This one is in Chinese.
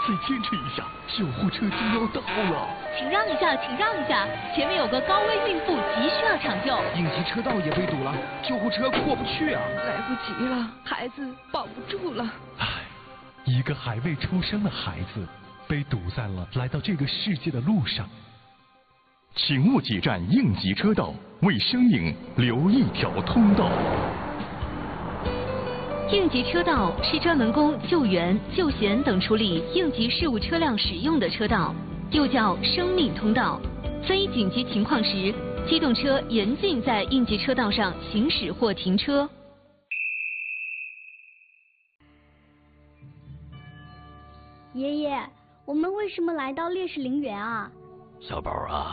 再坚持一下，救护车就要到了。 请让一下，请让一下，前面有个高危孕妇，急需要抢救。 应急车道也被堵了，救护车过不去啊！ 来不及了，孩子保不住了。 唉，一个还未出生的孩子被堵在了来到这个世界的路上。请勿挤占应急车道，为生命留一条通道。 应急车道是专门供救援、救险等处理应急事务车辆使用的车道，又叫生命通道。非紧急情况时，机动车严禁在应急车道上行驶或停车。 爷爷，我们为什么来到烈士陵园啊？ 小宝啊，